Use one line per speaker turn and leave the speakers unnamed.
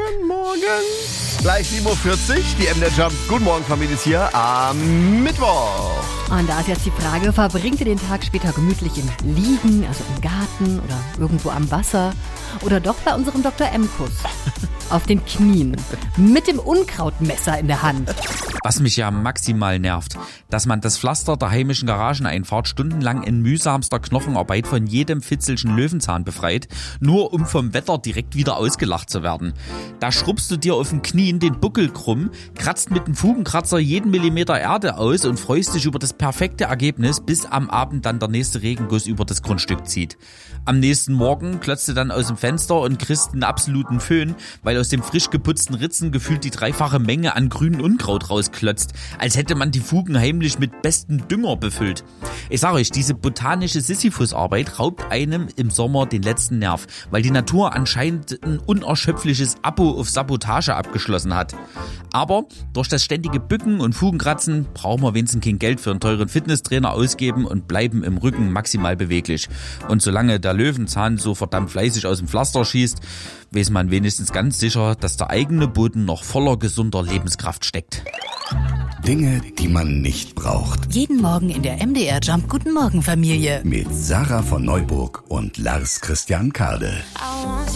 Morgen. Gleich 7:40 Uhr, die MDR Jump. Guten Morgen, Familie, ist hier am Mittwoch.
Und da ist jetzt die Frage, verbringt ihr den Tag später gemütlich im Liegen, also im Garten oder irgendwo am Wasser? Oder doch bei unserem Dr. M-Kuss? Auf den Knien, mit dem Unkrautmesser in der Hand.
Was mich ja maximal nervt, dass man das Pflaster der heimischen Garageneinfahrt stundenlang in mühsamster Knochenarbeit von jedem fitzelschen Löwenzahn befreit, nur um vom Wetter direkt wieder ausgelacht zu werden. Da schrubbst du dir auf den Knien den Buckel krumm, kratzt mit dem Fugenkratzer jeden Millimeter Erde aus und freust dich über das perfekte Ergebnis, bis am Abend dann der nächste Regenguss über das Grundstück zieht. Am nächsten Morgen klotzt du dann aus dem Fenster und kriegst einen absoluten Föhn, weil aus dem frisch geputzten Ritzen gefühlt die dreifache Menge an grünem Unkraut rausklotzt, als hätte man die Fugen heimlich mit bestem Dünger befüllt. Ich sage euch, diese botanische Sisyphus-Arbeit raubt einem im Sommer den letzten Nerv, weil die Natur anscheinend ein unerschöpfliches Abo auf Sabotage abgeschlossen hat. Aber durch das ständige Bücken und Fugenkratzen brauchen wir wenigstens kein Geld für einen teuren Fitnesstrainer ausgeben und bleiben im Rücken maximal beweglich. Und solange der Löwenzahn so verdammt fleißig aus dem Pflaster schießt, weiß man wenigstens ganz sicher, dass der eigene Boden noch voller gesunder Lebenskraft steckt.
Dinge, die man nicht braucht.
Jeden Morgen in der MDR Jump Guten Morgen Familie.
Mit Sarah von Neuburg und Lars Christian Kade.